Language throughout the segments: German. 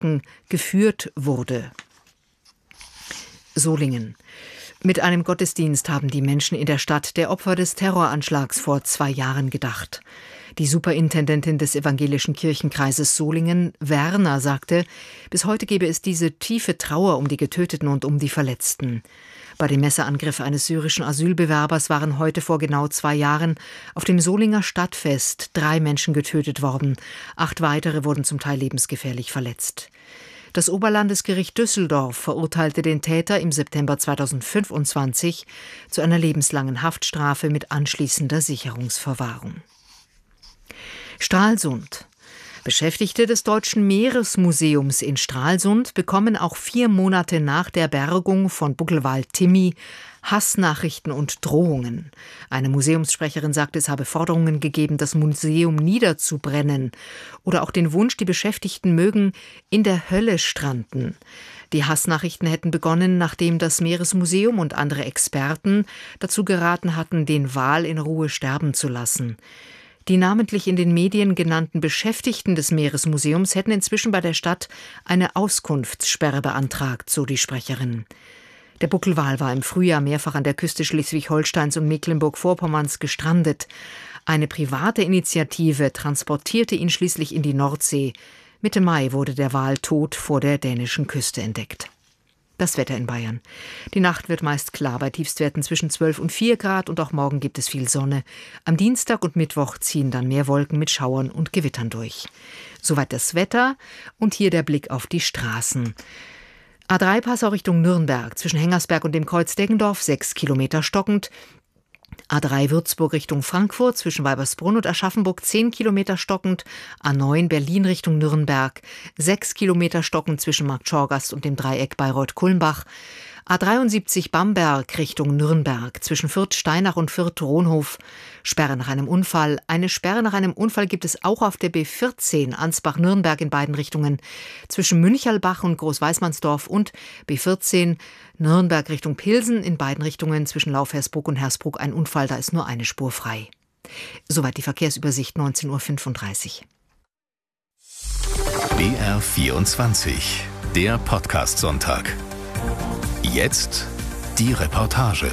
Gedanken geführt wurde. Solingen. Mit einem Gottesdienst haben die Menschen in der Stadt der Opfer des Terroranschlags vor 2 Jahren gedacht. Die Superintendentin des evangelischen Kirchenkreises Solingen, Werner, sagte, bis heute gebe es diese tiefe Trauer um die Getöteten und um die Verletzten. Bei dem Messerangriff eines syrischen Asylbewerbers waren heute vor genau 2 Jahren auf dem Solinger Stadtfest 3 Menschen getötet worden. 8 weitere wurden zum Teil lebensgefährlich verletzt. Das Oberlandesgericht Düsseldorf verurteilte den Täter im September 2025 zu einer lebenslangen Haftstrafe mit anschließender Sicherungsverwahrung. Stralsund. Beschäftigte des Deutschen Meeresmuseums in Stralsund bekommen auch 4 Monate nach der Bergung von Buckelwal Timmi Hassnachrichten und Drohungen. Eine Museumssprecherin sagte, es habe Forderungen gegeben, das Museum niederzubrennen oder auch den Wunsch, die Beschäftigten mögen in der Hölle stranden. Die Hassnachrichten hätten begonnen, nachdem das Meeresmuseum und andere Experten dazu geraten hatten, den Wal in Ruhe sterben zu lassen. Die namentlich in den Medien genannten Beschäftigten des Meeresmuseums hätten inzwischen bei der Stadt eine Auskunftssperre beantragt, so die Sprecherin. Der Buckelwal war im Frühjahr mehrfach an der Küste Schleswig-Holsteins und Mecklenburg-Vorpommerns gestrandet. Eine private Initiative transportierte ihn schließlich in die Nordsee. Mitte Mai wurde der Wal tot vor der dänischen Küste entdeckt. Das Wetter in Bayern. Die Nacht wird meist klar bei Tiefstwerten zwischen 12 und 4 Grad und auch morgen gibt es viel Sonne. Am Dienstag und Mittwoch ziehen dann mehr Wolken mit Schauern und Gewittern durch. Soweit das Wetter und hier der Blick auf die Straßen. A3 Passau Richtung Nürnberg, zwischen Hengersberg und dem Kreuz Deggendorf 6 Kilometer stockend. A3 Würzburg Richtung Frankfurt, zwischen Weibersbrunn und Aschaffenburg 10 Kilometer stockend. A9 Berlin Richtung Nürnberg 6 Kilometer stockend zwischen Marktschorgast und dem Dreieck Bayreuth-Kulmbach. A73 Bamberg Richtung Nürnberg, zwischen Fürth-Steinach und Fürth-Ronhof. Sperre nach einem Unfall. Eine Sperre nach einem Unfall gibt es auch auf der B14 Ansbach-Nürnberg in beiden Richtungen. Zwischen Müncherlbach und Großweismannsdorf und B14 Nürnberg Richtung Pilsen in beiden Richtungen. Zwischen Lauf-Hersbruck und Hersbruck ein Unfall, da ist nur eine Spur frei. Soweit die Verkehrsübersicht, 19:35 Uhr. BR24, der Podcast-Sonntag. Jetzt die Reportage.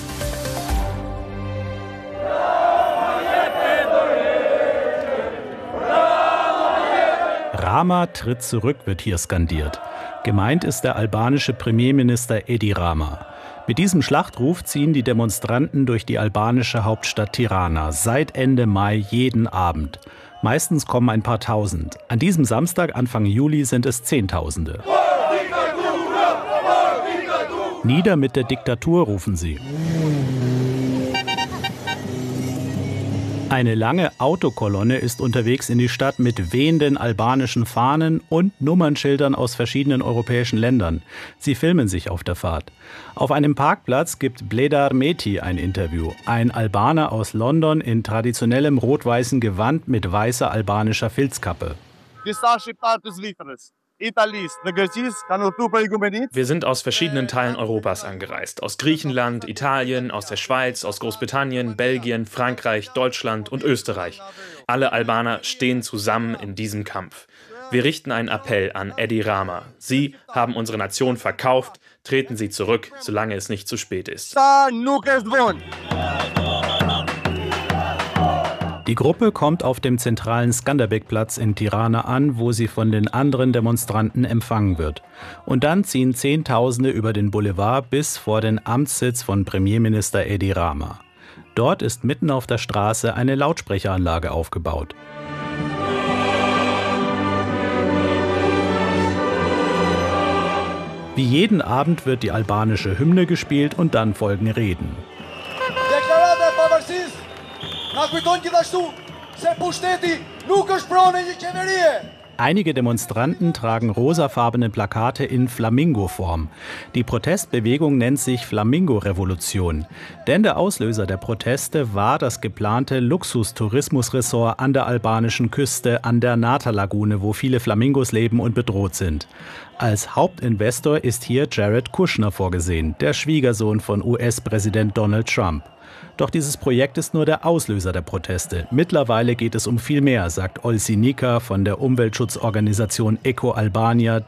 Rama tritt zurück, wird hier skandiert. Gemeint ist der albanische Premierminister Edi Rama. Mit diesem Schlachtruf ziehen die Demonstranten durch die albanische Hauptstadt Tirana seit Ende Mai jeden Abend. Meistens kommen ein paar Tausend. An diesem Samstag, Anfang Juli, sind es Zehntausende. Nieder mit der Diktatur, rufen sie. Eine lange Autokolonne ist unterwegs in die Stadt mit wehenden albanischen Fahnen und Nummernschildern aus verschiedenen europäischen Ländern. Sie filmen sich auf der Fahrt. Auf einem Parkplatz gibt Bledar Meti ein Interview. Ein Albaner aus London in traditionellem rot-weißen Gewand mit weißer albanischer Filzkappe. Wir sind aus verschiedenen Teilen Europas angereist. Aus Griechenland, Italien, aus der Schweiz, aus Großbritannien, Belgien, Frankreich, Deutschland und Österreich. Alle Albaner stehen zusammen in diesem Kampf. Wir richten einen Appell an Edi Rama. Sie haben unsere Nation verkauft. Treten Sie zurück, solange es nicht zu spät ist. Die Gruppe kommt auf dem zentralen Skanderbeg-Platz in Tirana an, wo sie von den anderen Demonstranten empfangen wird. Und dann ziehen Zehntausende über den Boulevard bis vor den Amtssitz von Premierminister Edi Rama. Dort ist mitten auf der Straße eine Lautsprecheranlage aufgebaut. Wie jeden Abend wird die albanische Hymne gespielt und dann folgen Reden. Einige Demonstranten tragen rosafarbene Plakate in Flamingo-Form. Die Protestbewegung nennt sich Flamingo-Revolution. Denn der Auslöser der Proteste war das geplante Luxustourismusressort an der albanischen Küste an der Nata-Lagune, wo viele Flamingos leben und bedroht sind. Als Hauptinvestor ist hier Jared Kushner vorgesehen, der Schwiegersohn von US-Präsident Donald Trump. Doch dieses Projekt ist nur der Auslöser der Proteste. Mittlerweile geht es um viel mehr, sagt Olsi Nika von der Umweltschutzorganisation Eco Albania,